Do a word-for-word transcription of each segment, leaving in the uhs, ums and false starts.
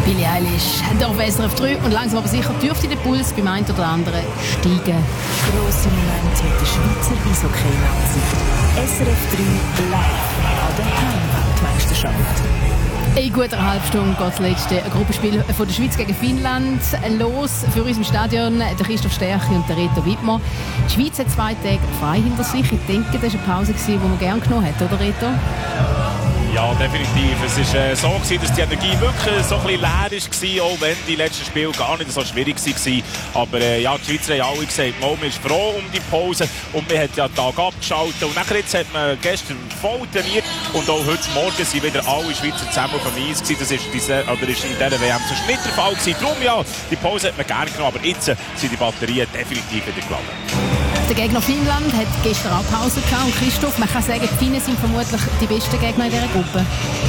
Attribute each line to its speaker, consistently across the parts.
Speaker 1: Billie Eilish, hier auf S R F drei und langsam aber sicher dürfte der Puls beim einen oder anderen steigen.
Speaker 2: Grosse Momente mit der Schweizer Eishockey-Nazi. S R F drei live an der Heimweltmeisterschaft.
Speaker 1: In guter halben Stunde geht das letzte Gruppenspiel von der Schweiz gegen Finnland los. Für uns im Stadion der Christoph Stärchi und der Reto Wittmer. Die Schweiz hat zwei Tage frei hinter sich. Ich denke, das war eine Pause, die man gerne genommen hat, oder Reto?
Speaker 3: Ja, definitiv. Es war äh, so, gewesen, dass die Energie wirklich so ein bisschen leer war, auch wenn die letzten Spiele gar nicht so schwierig waren. Aber äh, ja, die Schweizer haben alle gesagt, man ist froh um die Pause und man hat ja den Tag abgeschaltet. Und nachher jetzt hat man gestern voll trainiert und auch heute Morgen sind wieder alle Schweizer zusammen auf dem Eis gewesen. Das ist, diese, oder ist in dieser W M sonst nicht der Fall gewesen. Darum ja, die Pause hat man gerne genommen, aber jetzt sind die Batterien definitiv wieder geladen.
Speaker 1: Der Gegner Finnland hat gestern auch Pause gehabt. Und Christoph, man kann sagen, die Finnen sind vermutlich die besten Gegner in dieser Gruppe.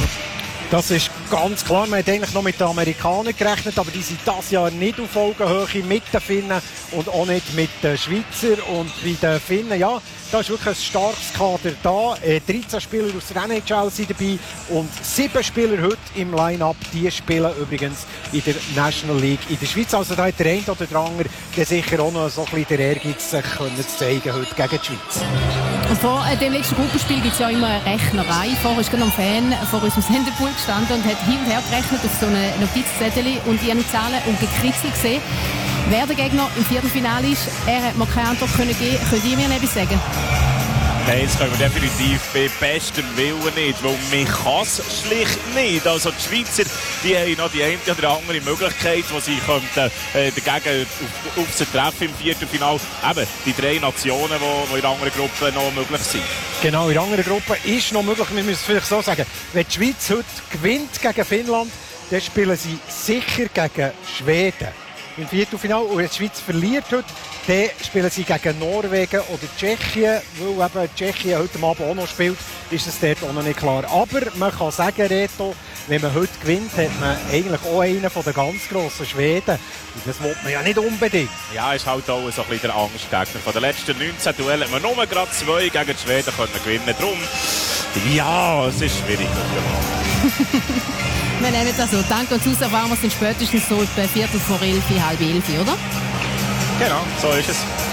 Speaker 4: Das ist ganz klar. Man hat eigentlich noch mit den Amerikanern gerechnet, aber die sind dieses Jahr nicht auf Augenhöhe mit den Finnen und auch nicht mit den Schweizern. Und bei den Finnen, ja, da ist wirklich ein starkes Kader da. Äh, dreizehn Spieler aus der N H L sind dabei und sieben Spieler heute im Line-Up, die spielen übrigens in der National League in der Schweiz. Also da hat der eine oder der andere der sicher auch noch so ein bisschen der Ehrgeiz, sich zu zeigen heute gegen die Schweiz.
Speaker 1: Und vor dem letzten Gruppenspiel gibt es ja immer eine Rechnerei. Vorher ist gerade ein Fan vor unserem Sendepool gestanden und hat hin und her gerechnet auf so eine Notizzettel und ich habe die Zahlen und gekritzelt gesehen. Wer der Gegner im Viertelfinale ist, er hat mir keine Antwort können geben. Könnt ihr mir etwas sagen?
Speaker 3: Nein, das können wir definitiv bei bestem Willen nicht, weil man kann es schlicht nicht. Also die Schweizer, die haben noch die eine oder andere Möglichkeit, wo sie könnten, äh, dagegen auf, auf sie treffen im Viertelfinale. Eben die drei Nationen, die, die in der anderen Gruppe noch möglich sind.
Speaker 4: Genau, in der anderen Gruppe ist noch möglich. Wir müssen es vielleicht so sagen, wenn die Schweiz heute gewinnt gegen Finnland, dann spielen sie sicher gegen Schweden im Viertelfinale. Und wenn die Schweiz verliert heute, dann spielen sie gegen Norwegen oder Tschechien. Weil eben Tschechien heute Abend auch noch spielt, ist es dort auch noch nicht klar. Aber man kann sagen, Reto, wenn man heute gewinnt, hat man eigentlich auch einen der ganz grossen Schweden. Und das will man ja nicht unbedingt.
Speaker 3: Ja, ist halt auch so ein bisschen der Angstgegner. Von den letzten neunzehn Duellen hat man nur gerade zwei gegen die Schweden können gewinnen. Darum, ja, es ist schwierig.
Speaker 1: Wir nehmen das so. Danke und Susa fahren wir sind spätestens so etwa Viertel vor elf, halb elf, oder?
Speaker 3: Genau, so ist es.